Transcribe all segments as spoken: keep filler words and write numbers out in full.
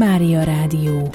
Mária Rádió.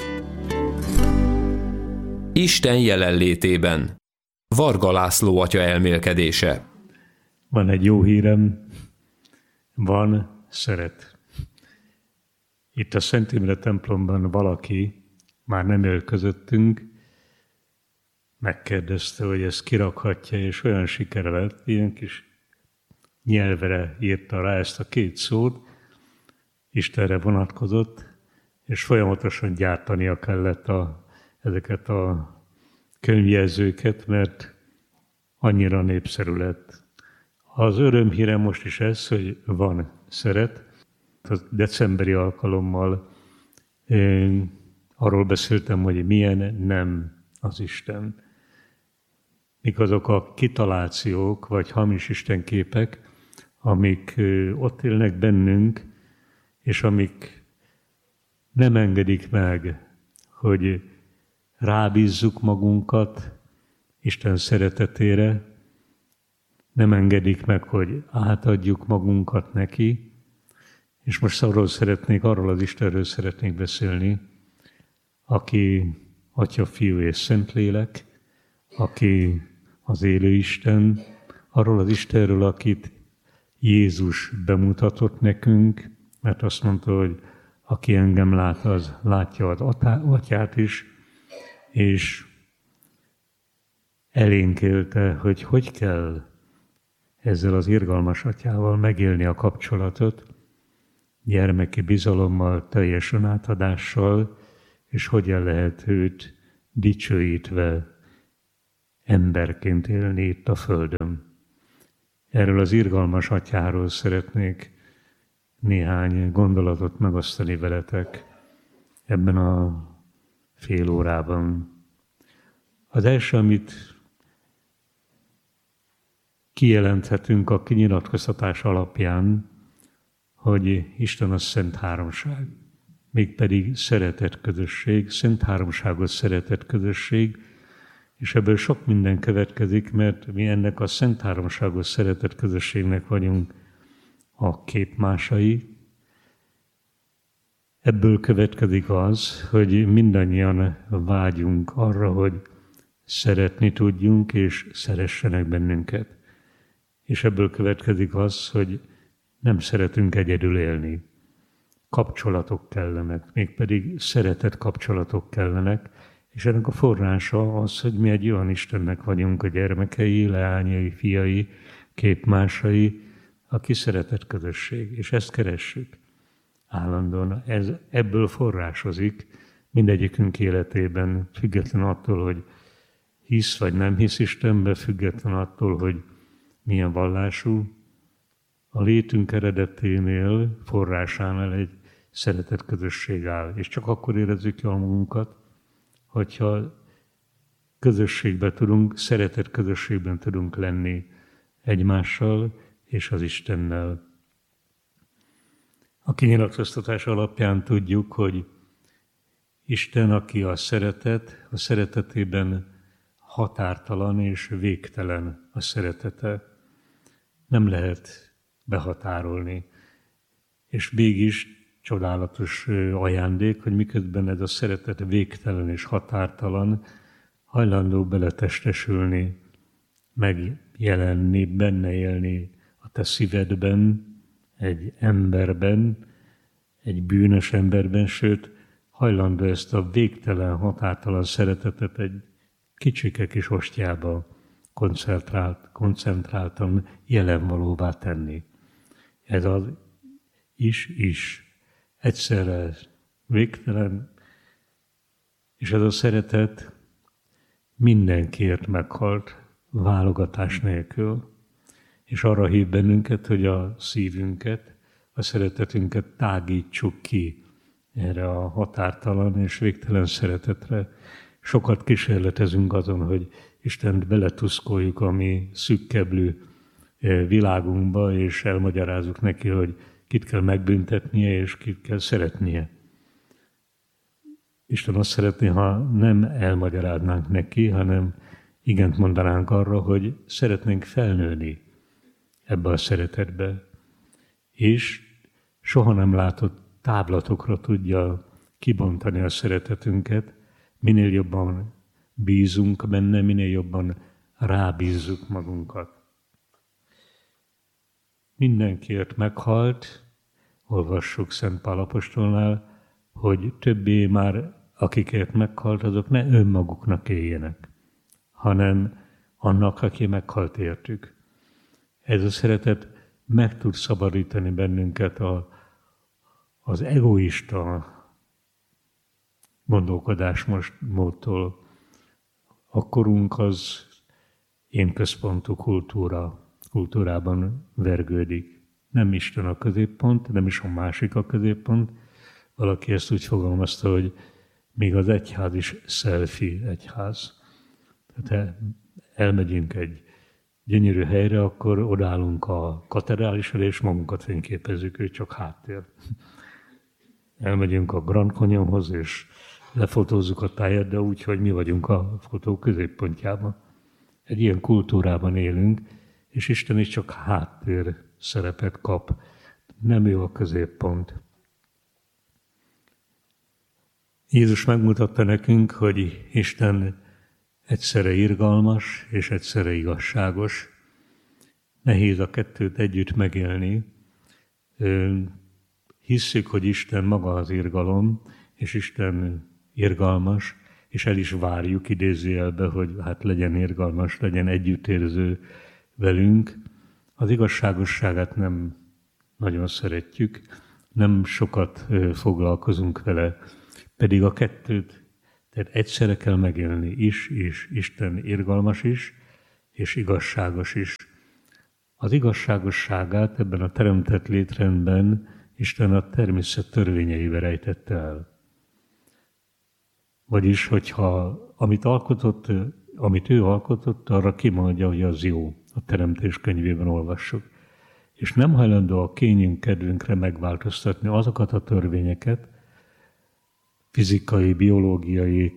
Isten jelenlétében. Varga László atya elmélkedése. Van egy jó hírem, van szeret. Itt a Szent Imre templomban valaki, már nem él közöttünk, megkérdezte, hogy ezt kirakhatja, és olyan sikere lett, ilyen kis nyelvre írta rá ezt a két szót, Istenre vonatkozott, és folyamatosan gyártania kellett a, ezeket a könyvjelzőket, mert annyira népszerű lett. Az örömhíre most is ez, hogy van szeret. A decemberi alkalommal én arról beszéltem, hogy milyen nem az Isten. Mik azok a kitalációk, vagy hamis istenképek, amik ott élnek bennünk, és amik nem engedik meg, hogy rábízzuk magunkat Isten szeretetére, nem engedik meg, hogy átadjuk magunkat neki, és most arról szeretnék, arról az Istenről szeretnék beszélni, aki Atya, Fiú és Szentlélek, aki az élő Isten, arról az Istenről, akit Jézus bemutatott nekünk, mert azt mondta, hogy aki engem lát, az látja az Atyát is, és elénk élte, hogy hogy kell ezzel az irgalmas Atyával megélni a kapcsolatot, gyermeki bizalommal, teljes önátadással, és hogyan lehet őt dicsőítve emberként élni itt a Földön. Erről az irgalmas Atyáról szeretnék néhány gondolatot megosztani veletek ebben a fél órában. Az első, amit kijelenthetünk a kinyilatkoztatás alapján, hogy Isten az Szent Háromság, mégpedig szeretett közösség, Szent Háromságos szeretett közösség, és ebből sok minden következik, mert mi ennek a Szent Háromságos szeretett közösségnek vagyunk a képmásai. Ebből következik az, hogy mindannyian vágyunk arra, hogy szeretni tudjunk, és szeressenek bennünket. És ebből következik az, hogy nem szeretünk egyedül élni. Kapcsolatok kellenek, mégpedig szeretett kapcsolatok kellenek, és ennek a forrása az, hogy mi egy olyan Istennek vagyunk a gyermekei, leányai, fiai, képmásai, aki szeretett közösség, és ezt keressük állandóan. Ez ebből forrásozik mindegyikünk életében, független attól, hogy hisz vagy nem hisz Istenbe, független attól, hogy milyen vallású. A létünk eredeténél, forrásánál egy szeretett közösség áll, és csak akkor érezzük jól magunkat, hogyha közösségben tudunk, szeretett közösségben tudunk lenni egymással és az Istennel. A kinyilatkoztatás alapján tudjuk, hogy Isten, aki a szeretet, a szeretetében határtalan és végtelen a szeretete. Nem lehet behatárolni. És mégis csodálatos ajándék, hogy miközben ez a szeretet végtelen és határtalan, hajlandó beletestesülni, megjelenni, benne élni a te szívedben, egy emberben, egy bűnös emberben, sőt, hajlandó ezt a végtelen, határtalan szeretetet egy kicsike kis ostyába koncentrált, koncentráltan jelenvalóvá tenni. Ez az is-is. Egyszerre végtelen, és ez a szeretet mindenkiért meghalt, válogatás nélkül, és arra hív bennünket, hogy a szívünket, a szeretetünket tágítsuk ki erre a határtalan és végtelen szeretetre. Sokat kísérletezünk azon, hogy Istent beletuszkoljuk a mi szükkeblő világunkba, és elmagyarázzuk neki, hogy kit kell megbüntetnie, és kit kell szeretnie. Isten azt szeretné, ha nem elmagyaráznánk neki, hanem igent mondanánk arra, hogy szeretnénk felnőni ebbe a szeretetbe, és soha nem látott táblatokra tudja kibontani a szeretetünket, minél jobban bízunk benne, minél jobban rábízzuk magunkat. Mindenkiért meghalt, olvassuk Szent Pál apostolnál, hogy többé már akikért meghalt, azok ne önmaguknak éljenek, hanem annak, aki meghalt értük. Ez a szeretet meg tud szabadítani bennünket a, az egoista gondolkodásmódtól. A korunk az én központú kultúra, kultúrában vergődik. Nem Isten a középpont, nem is a másik a középpont. Valaki ezt úgy fogalmazta, hogy még az egyház is selfie egyház. Tehát elmegyünk egy gyönyörű helyre, akkor odállunk a katedrálisra, és magunkat fényképezzük, ő csak háttér. Elmegyünk a Grand Canyonhoz, és lefotózzuk a tájat, de úgy, hogy mi vagyunk a fotó középpontjában. Egy ilyen kultúrában élünk, és Isten is csak háttér szerepet kap. Nem ő a középpont. Jézus megmutatta nekünk, hogy Isten egyszerre irgalmas és egyszerre igazságos. Nehéz a kettőt együtt megélni. Hisszük, hogy Isten maga az irgalom, és Isten irgalmas, és el is várjuk idézőjelbe, hogy hát legyen irgalmas, legyen együttérző velünk. Az igazságosságát nem nagyon szeretjük, nem sokat foglalkozunk vele, pedig a kettőt, tehát egyszerre kell megélni is, és Isten irgalmas is, és igazságos is. Az igazságosságát ebben a teremtett létrendben Isten a természet törvényeivel rejtette el. Vagyis, hogyha amit alkotott, amit ő alkotott, arra kimondja, hogy az jó. A Teremtés könyvében olvassuk. És nem hajlandó a kényünk kedvünkre megváltoztatni azokat a törvényeket, fizikai, biológiai,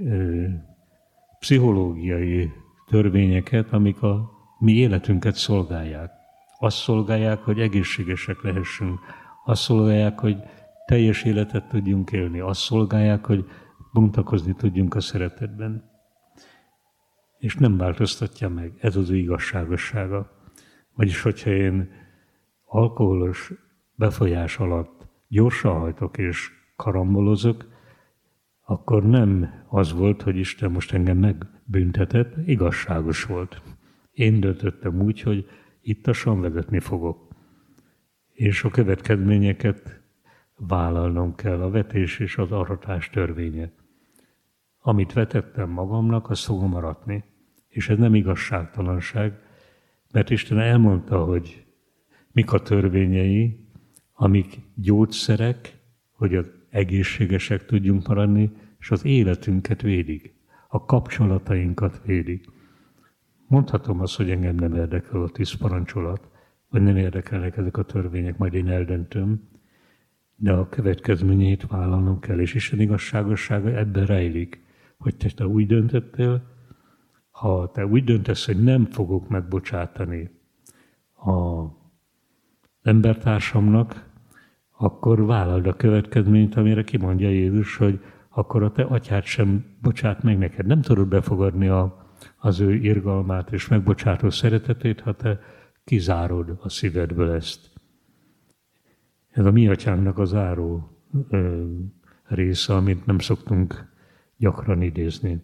pszichológiai törvényeket, amik a mi életünket szolgálják. Azt szolgálják, hogy egészségesek lehessünk. Azt szolgálják, hogy teljes életet tudjunk élni. Azt szolgálják, hogy bontakozni tudjunk a szeretetben. És nem változtatja meg. Ez az ő igazságossága. Vagyis, hogyha én alkoholos befolyás alatt gyorsan hajtok és karambolozok, akkor nem az volt, hogy Isten most engem megbüntetett, igazságos volt. Én döntöttem úgy, hogy ittasan vezetni fogok. És a következményeket vállalnom kell, a vetés és az aratás törvénye. Amit vetettem magamnak, azt fogom aratni. És ez nem igazságtalanság, mert Isten elmondta, hogy mik a törvényei, amik gyógyszerek, hogy az egészségesek tudjunk maradni, és az életünket védik, a kapcsolatainkat védik. Mondhatom azt, hogy engem nem érdekel a tíz parancsolat, vagy nem érdekelnek ezek a törvények, majd én eldöntöm, de a következményét vállalnom kell, és Isten igazságossága ebben rejlik, hogy te, te úgy döntöttél, ha te úgy döntesz, hogy nem fogok megbocsátani az embertársamnak, akkor vállald a következményt, amire kimondja Jézus, hogy akkor a te atyád sem bocsát meg neked. Nem tudod befogadni a, az ő irgalmát és megbocsátó szeretetét, ha te kizárod a szívedből ezt. Ez a mi atyánknak a záró ö, része, amit nem szoktunk gyakran idézni.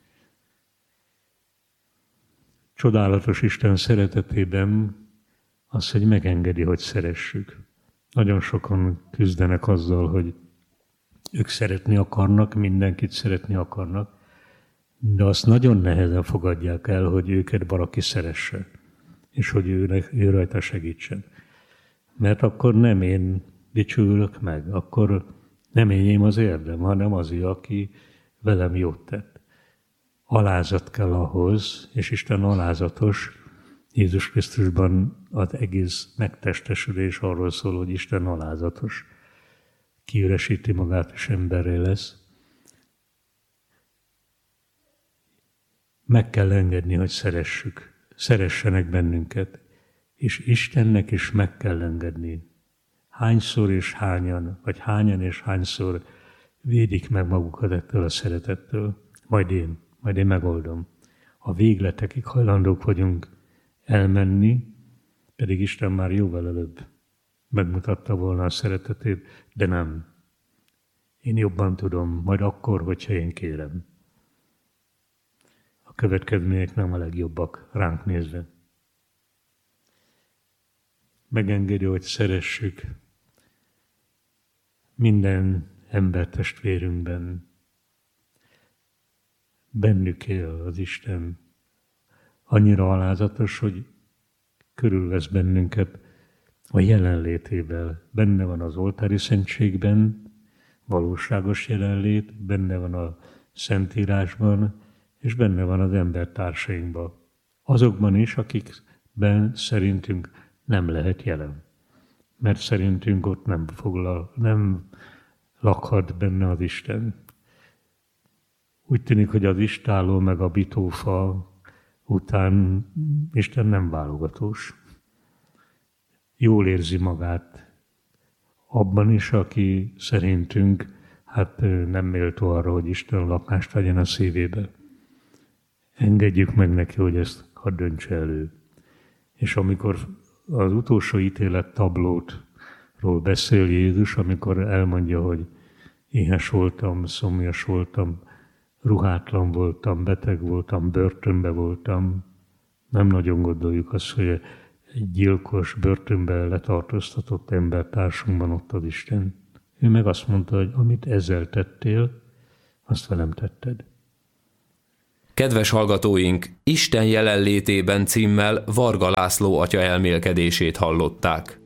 Csodálatos Isten szeretetében az, hogy megengedi, hogy szeressük. Nagyon sokan küzdenek azzal, hogy ők szeretni akarnak, mindenkit szeretni akarnak, de azt nagyon nehezen fogadják el, hogy őket valaki szeresse, és hogy ő, ő rajta segítsen. Mert akkor nem én dicsőülök meg, akkor nem enyém az érdem, hanem az ő, aki velem jót tett. Alázat kell ahhoz, és Isten alázatos. Jézus Krisztusban az egész megtestesülés arról szól, hogy Isten alázatos. Kiüresíti magát, és emberré lesz. Meg kell engedni, hogy szeressük. Szeressenek bennünket. És Istennek is meg kell engedni. Hányszor és hányan, vagy hányan és hányszor védik meg magukat ettől a szeretettől. Majd én, majd én megoldom. A végletekig hajlandók vagyunk elmenni, pedig Isten már jóval előbb megmutatta volna a szeretetét, de nem. Én jobban tudom, majd akkor, hogyha én kérem. A következmények nem a legjobbak ránk nézve. Megengedje, hogy szeressük minden embertestvérünkben. Bennük él az Isten. Annyira alázatos, hogy körülvesz bennünket a jelenlétével. Benne van az oltári szentségben, valóságos jelenlét, benne van a Szentírásban, és benne van az embertársainkban. Azokban is, akikben szerintünk nem lehet jelen. Mert szerintünk ott nem foglal, nem lakhat benne az Isten. Úgy tűnik, hogy az istálló meg a bitófa után Isten nem válogatós. Jól érzi magát abban is, aki szerintünk hát nem méltó arra, hogy Isten lakást vegyen a szívébe. Engedjük meg neki, hogy ezt hadd döntse elő. És amikor az utolsó ítélet tablótról beszél Jézus, amikor elmondja, hogy éhes voltam, szomjas voltam, ruhátlan voltam, beteg voltam, börtönbe voltam, nem nagyon gondoljuk azt, hogy egy gyilkos, börtönbe letartóztatott embertársunkban ott az Isten. Ő meg azt mondta, hogy amit ezzel tettél, azt velem tetted. Kedves hallgatóink, Isten jelenlétében címmel Varga László atya elmélkedését hallották.